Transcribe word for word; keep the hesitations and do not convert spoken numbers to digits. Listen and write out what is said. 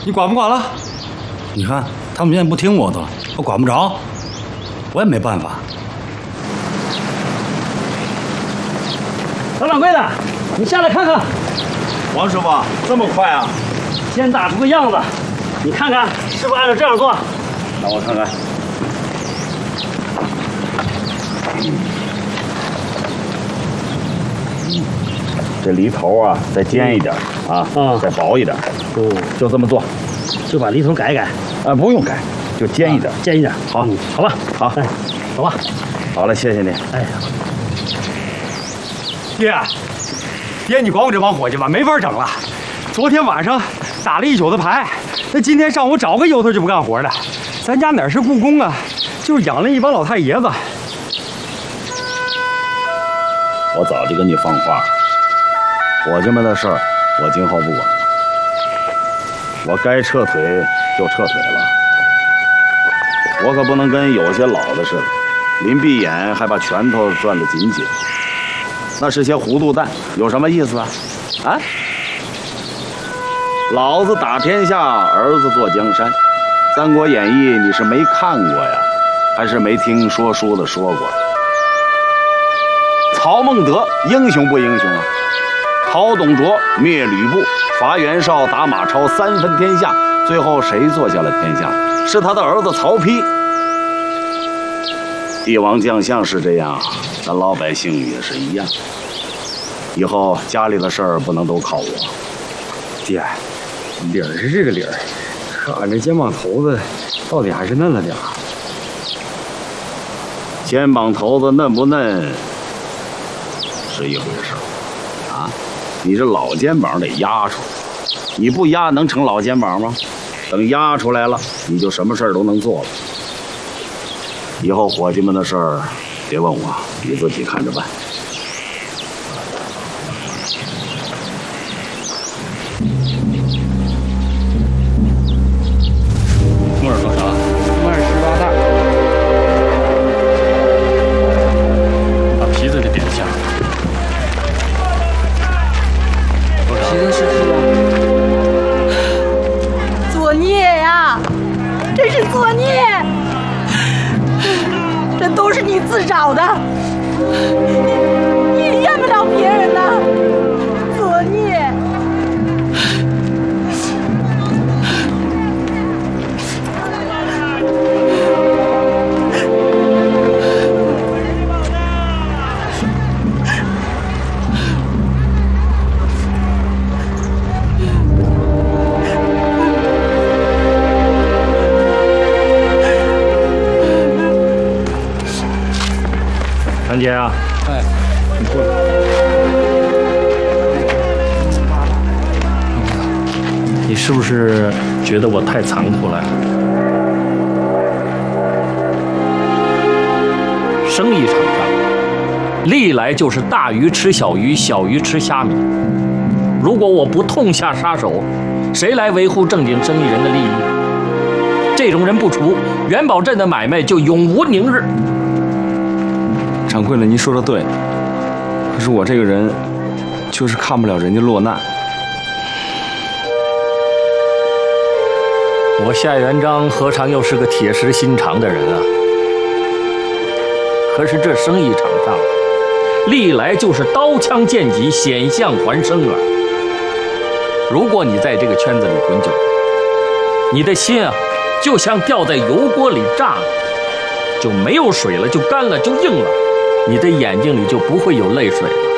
你管不管了？ 你看他们现在不听我的，我管不着，我也没办法。 老掌柜的，你下来看看。 王师傅，这么快啊？ 先打出个样子，你看看是不是按照这样做？ 让我看看。这梨头啊，再尖一点啊， 嗯再薄一点。 哦， 就这么做。 就把梨头改一改。 啊，不用改，就尖一点， 尖一点。 好， 嗯，好吧， 好， 哎，走吧。 好了，谢谢你。 哎， 爹，爹，你管我这帮伙计吧，没法整了。昨天晚上打了一宿的牌，那今天上午找个由头就不干活的。咱家哪是故宫啊，就是养了一帮老太爷子。 我早就跟你放话，伙计们的事儿，我今后不管。我该撤腿就撤腿了，我可不能跟有些老的似的，临闭眼还把拳头攥得紧紧。那是些糊涂蛋，有什么意思啊？啊！老子打天下，儿子坐江山，《三国演义》你是没看过呀，还是没听说书的说过？曹孟德英雄不英雄啊？陶董卓灭吕布，伐袁绍，打马超，三分天下，最后谁坐下了天下？是他的儿子曹丕。帝王将相是这样，咱老百姓也是一样。以后家里的事儿不能都靠我。 爹，理儿是这个理儿，可俺这肩膀头子到底还是嫩了点儿。 肩膀头子嫩不嫩是一回事啊，你这老肩膀得压出来，你不压能成老肩膀吗？等压出来了，你就什么事儿都能做了。以后伙计们的事儿别问我，你自己看着办。 木耳多少？ 木耳十八袋。 把皮子给点下。 皮子是什么？作孽呀！这是作孽！这都是你自找的，你也怨不了别人呐！作孽！ 谭姐啊， 哎， 你过来。你是不是觉得我太残酷了？生意场上，历来就是大鱼吃小鱼，小鱼吃虾米。如果我不痛下杀手，谁来维护正经生意人的利益？这种人不除，元宝镇的买卖就永无宁日。 掌柜的，您说的对，可是我这个人就是看不了人家落难。 我夏元璋何尝又是个铁石心肠的人啊？可是这生意场上，历来就是刀枪剑戟，险象环生啊。如果你在这个圈子里滚久，你的心啊，就像掉在油锅里炸了，就没有水了，就干了，就硬了。你的眼睛里就不会有泪水了。